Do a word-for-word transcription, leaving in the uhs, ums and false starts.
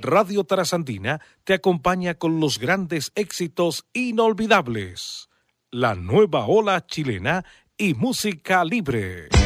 Radio Trasandina te acompaña con los grandes éxitos inolvidables. La nueva ola chilena y música libre.